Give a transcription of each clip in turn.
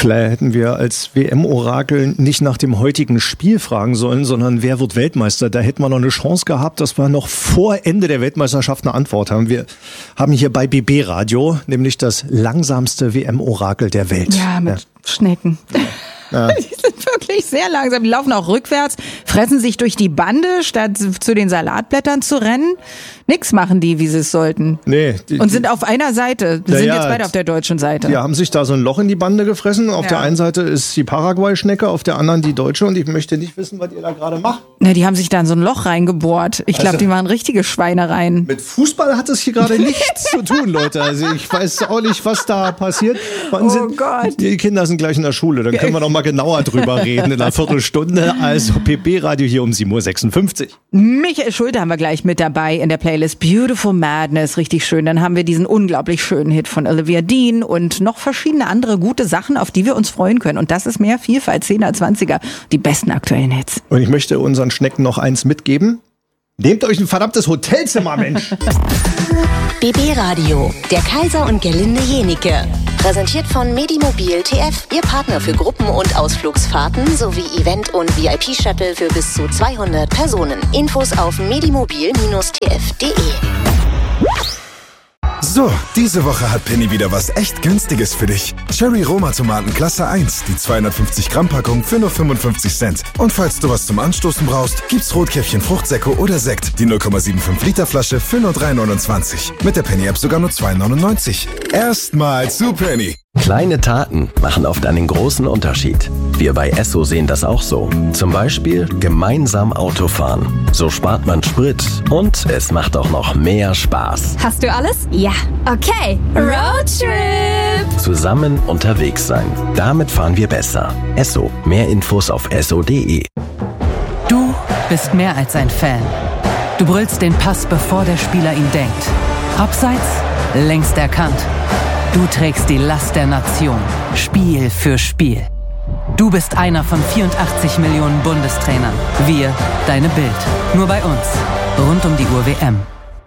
Vielleicht hätten wir als WM-Orakel nicht nach dem heutigen Spiel fragen sollen, sondern wer wird Weltmeister? Da hätten wir noch eine Chance gehabt, dass wir noch vor Ende der Weltmeisterschaft eine Antwort haben. Wir haben hier bei BB Radio nämlich das langsamste WM-Orakel der Welt. Ja, mit Schnecken. Ja. Die sind wirklich sehr langsam. Die laufen auch rückwärts, fressen sich durch die Bande, statt zu den Salatblättern zu rennen. Nix machen die, wie sie es sollten. Nee. Und sind auf einer Seite. Die sind jetzt beide auf der deutschen Seite. Die haben sich da so ein Loch in die Bande gefressen. Auf der einen Seite ist die Paraguay-Schnecke, auf der anderen die deutsche. Und ich möchte nicht wissen, was ihr da gerade macht. Na, die haben sich da in so ein Loch reingebohrt. Ich glaube, die waren richtige Schweinereien. Mit Fußball hat es hier gerade nichts zu tun, Leute. Also ich weiß auch nicht, was da passiert. Gott. Die Kinder sind gleich in der Schule. Dann können wir noch mal genauer drüber reden in einer Viertelstunde. Also PB-Radio hier um 7.56 Uhr. Michael Schulte haben wir gleich mit dabei in der Playlist Beautiful Madness, richtig schön. Dann haben wir diesen unglaublich schönen Hit von Olivia Dean und noch verschiedene andere gute Sachen, auf die wir uns freuen können. Und das ist mehr Vielfalt, 10er, 20er, die besten aktuellen Hits. Und ich möchte unseren Schnecken noch eins mitgeben. Nehmt euch ein verdammtes Hotelzimmer, Mensch! BB Radio, der Kaiser und Gerlinde Jenike. Präsentiert von Medimobil TF, Ihr Partner für Gruppen- und Ausflugsfahrten sowie Event- und VIP-Shuttle für bis zu 200 Personen. Infos auf medimobil-tf.de. So, diese Woche hat Penny wieder was echt Günstiges für dich. Cherry Roma Tomaten Klasse 1, die 250 Gramm Packung für nur 55 Cent. Und falls du was zum Anstoßen brauchst, gibt's Rotkäppchen Fruchtsäcke oder Sekt, die 0,75 Liter Flasche für nur 3,29. Mit der Penny App sogar nur 2,99. Erstmal zu Penny. Kleine Taten machen oft einen großen Unterschied. Wir bei Esso sehen das auch so. Zum Beispiel gemeinsam Autofahren. So spart man Sprit und es macht auch noch mehr Spaß. Hast du alles? Ja. Okay. Roadtrip! Zusammen unterwegs sein. Damit fahren wir besser. Esso. Mehr Infos auf esso.de. Du bist mehr als ein Fan. Du brüllst den Pass, bevor der Spieler ihn denkt. Abseits, längst erkannt. Du trägst die Last der Nation, Spiel für Spiel. Du bist einer von 84 Millionen Bundestrainern. Wir, deine Bild. Nur bei uns. Rund um die Uhr WM.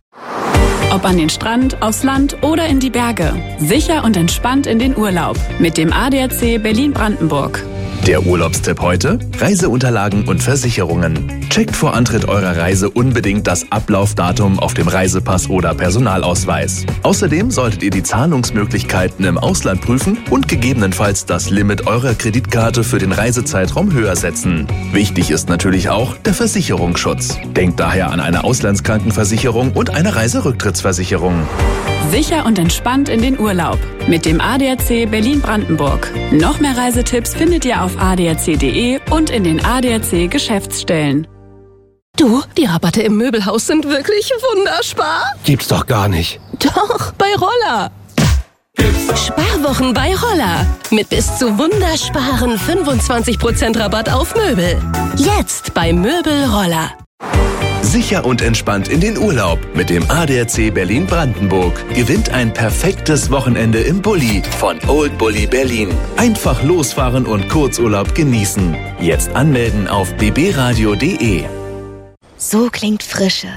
Ob an den Strand, aufs Land oder in die Berge. Sicher und entspannt in den Urlaub. Mit dem ADAC Berlin-Brandenburg. Der Urlaubstipp heute? Reiseunterlagen und Versicherungen. Checkt vor Antritt eurer Reise unbedingt das Ablaufdatum auf dem Reisepass oder Personalausweis. Außerdem solltet ihr die Zahlungsmöglichkeiten im Ausland prüfen und gegebenenfalls das Limit eurer Kreditkarte für den Reisezeitraum höher setzen. Wichtig ist natürlich auch der Versicherungsschutz. Denkt daher an eine Auslandskrankenversicherung und eine Reiserücktrittsversicherung. Sicher und entspannt in den Urlaub. Mit dem ADAC Berlin-Brandenburg. Noch mehr Reisetipps findet ihr auf adac.de und in den ADAC-Geschäftsstellen. Du, die Rabatte im Möbelhaus sind wirklich wunderspar. Gibt's doch gar nicht. Doch, bei Roller. Sparwochen bei Roller. Mit bis zu wundersparen 25% Rabatt auf Möbel. Jetzt bei Möbel Roller. Sicher und entspannt in den Urlaub mit dem ADAC Berlin-Brandenburg. Gewinnt ein perfektes Wochenende im Bulli von Old Bulli Berlin. Einfach losfahren und Kurzurlaub genießen. Jetzt anmelden auf bbradio.de. So klingt Frische.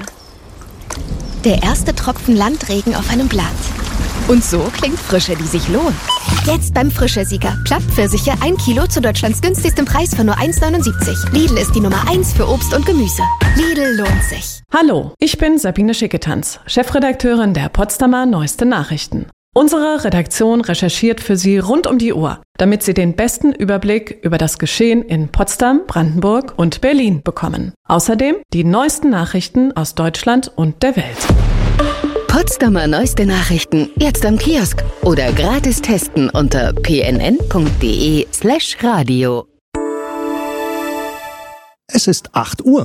Der erste Tropfen Landregen auf einem Blatt. Und so klingt Frische, die sich lohnt. Jetzt beim Frische-Sieger. Plattpfirsiche 1 Kilo zu Deutschlands günstigstem Preis von nur 1,79. Lidl ist die Nummer 1 für Obst und Gemüse. Lidl lohnt sich. Hallo, ich bin Sabine Schicketanz, Chefredakteurin der Potsdamer Neueste Nachrichten. Unsere Redaktion recherchiert für Sie rund um die Uhr, damit Sie den besten Überblick über das Geschehen in Potsdam, Brandenburg und Berlin bekommen. Außerdem die neuesten Nachrichten aus Deutschland und der Welt. Potsdamer Neueste Nachrichten jetzt am Kiosk oder gratis testen unter pnn.de/radio. Es ist 8 Uhr.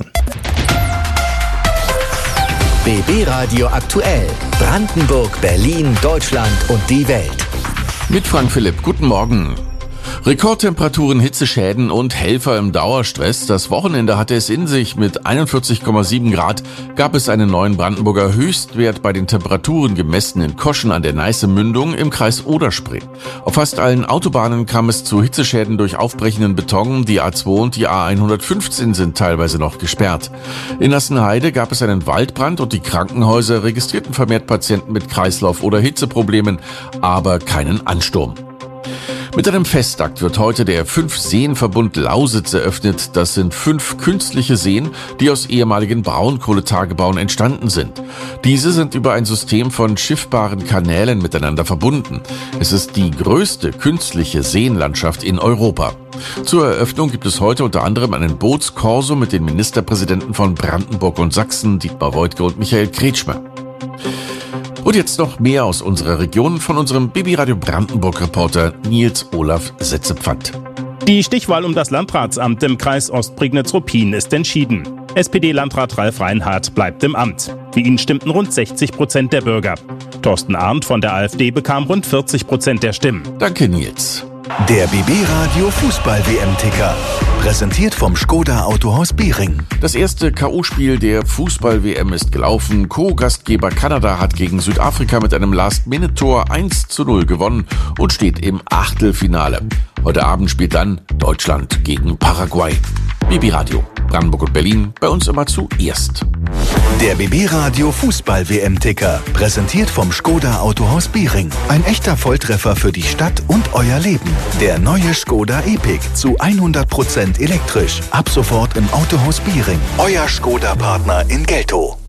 BB Radio aktuell. Brandenburg, Berlin, Deutschland und die Welt. Mit Frank Philipp, guten Morgen. Rekordtemperaturen, Hitzeschäden und Helfer im Dauerstress. Das Wochenende hatte es in sich. Mit 41,7 Grad gab es einen neuen Brandenburger Höchstwert bei den Temperaturen gemessen in Koschen an der Neiße-Mündung im Kreis Oder-Spree. Auf fast allen Autobahnen kam es zu Hitzeschäden durch aufbrechenden Beton. Die A2 und die A115 sind teilweise noch gesperrt. In Nassenheide gab es einen Waldbrand und die Krankenhäuser registrierten vermehrt Patienten mit Kreislauf- oder Hitzeproblemen, aber keinen Ansturm. Mit einem Festakt wird heute der 5-Seen-Verbund Lausitz eröffnet. Das sind 5 künstliche Seen, die aus ehemaligen Braunkohletagebauen entstanden sind. Diese sind über ein System von schiffbaren Kanälen miteinander verbunden. Es ist die größte künstliche Seenlandschaft in Europa. Zur Eröffnung gibt es heute unter anderem einen Bootskorso mit den Ministerpräsidenten von Brandenburg und Sachsen, Dietmar Woidke und Michael Kretschmer. Und jetzt noch mehr aus unserer Region von unserem BB Radio Brandenburg-Reporter Nils Olaf Setzepfand. Die Stichwahl um das Landratsamt im Kreis Ostprignitz-Ruppin ist entschieden. SPD-Landrat Ralf Reinhardt bleibt im Amt. Für ihn stimmten rund 60% der Bürger. Thorsten Arndt von der AfD bekam rund 40% der Stimmen. Danke, Nils. Der BB Radio Fußball-WM-Ticker. Präsentiert vom Škoda Autohaus Behring. Das erste K.O.-Spiel der Fußball-WM ist gelaufen. Co-Gastgeber Kanada hat gegen Südafrika mit einem Last-Minute-Tor 1:0 gewonnen und steht im Achtelfinale. Heute Abend spielt dann Deutschland gegen Paraguay. BB Radio, Brandenburg und Berlin, bei uns immer zuerst. Der BB Radio Fußball-WM-Ticker. Präsentiert vom Škoda Autohaus Behring. Ein echter Volltreffer für die Stadt und euer Leben. Der neue Škoda Epiq zu 100% elektrisch. Ab sofort im Autohaus Behring. Euer Škoda-Partner in Geltow.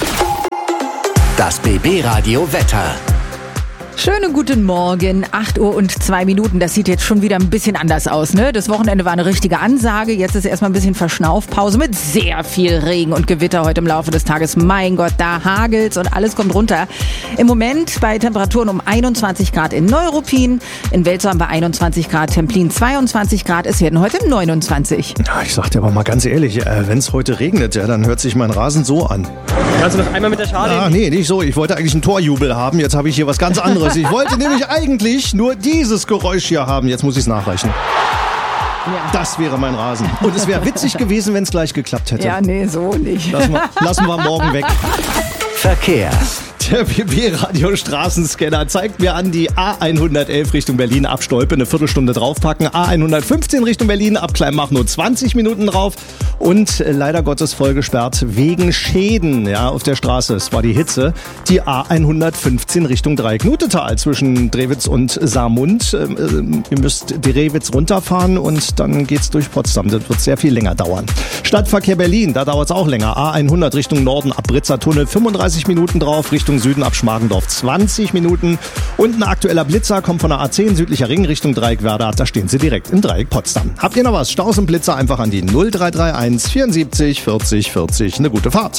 Das BB Radio Wetter. Schönen guten Morgen, 8:02 Uhr. Das sieht jetzt schon wieder ein bisschen anders aus, ne? Das Wochenende war eine richtige Ansage. Jetzt ist erstmal ein bisschen Verschnaufpause mit sehr viel Regen und Gewitter heute im Laufe des Tages. Mein Gott, da hagelt's und alles kommt runter. Im Moment bei Temperaturen um 21 Grad in Neuruppin. In Welzow bei 21 Grad, Templin 22 Grad. Es werden heute 29. Ja, ich sag dir aber mal ganz ehrlich, wenn es heute regnet, ja, dann hört sich mein Rasen so an. Kannst du noch einmal mit der Schale? Ah, nee, nicht so. Ich wollte eigentlich einen Torjubel haben. Jetzt habe ich hier was ganz anderes. Ich wollte nämlich eigentlich nur dieses Geräusch hier haben. Jetzt muss ich es nachreichen. Ja. Das wäre mein Rasen. Und es wäre witzig gewesen, wenn es gleich geklappt hätte. Ja, nee, so nicht. Lassen wir morgen weg. Verkehr. Der BB-Radio-Straßenscanner zeigt mir an, die A111 Richtung Berlin ab Stolpe eine Viertelstunde draufpacken. A115 Richtung Berlin ab Kleinmachnow 20 Minuten drauf. Und leider Gottes voll gesperrt wegen Schäden, ja, auf der Straße. Es war die Hitze. Die A115 Richtung Dreiecknutetal zwischen Drewitz und Saarmund. Ihr müsst Drewitz runterfahren und dann geht's durch Potsdam. Das wird sehr viel länger dauern. Stadtverkehr Berlin, da dauert's auch länger. A100 Richtung Norden ab Britzer Tunnel 35 Minuten drauf. Richtung Süden ab Schmargendorf 20 Minuten. Und ein aktueller Blitzer kommt von der A10 südlicher Ring Richtung Dreieck Werder. Da stehen sie direkt im Dreieck Potsdam. Habt ihr noch was? Staus und Blitzer einfach an die 0331 74 40 40. Eine gute Fahrt.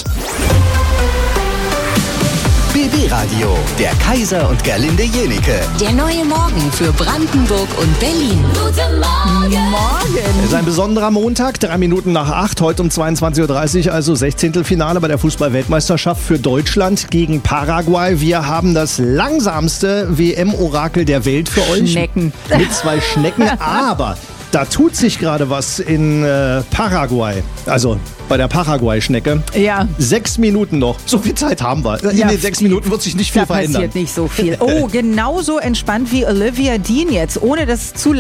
BB Radio, der Kaiser und Gerlinde Jenike. Der neue Morgen für Brandenburg und Berlin. Guten Morgen. Es ist ein besonderer Montag, 3 Minuten nach 8, heute um 22.30 Uhr, also 16. Finale bei der Fußball-Weltmeisterschaft für Deutschland gegen Paraguay. Wir haben das langsamste WM-Orakel der Welt für euch. Schnecken. Mit 2 Schnecken, aber da tut sich gerade was in Paraguay, also bei der Paraguay-Schnecke. Ja. 6 Minuten noch. So viel Zeit haben wir. In den 6 Minuten wird sich nicht viel verändern. Da passiert nicht so viel. Oh, genauso entspannt wie Olivia Dean jetzt, ohne das zu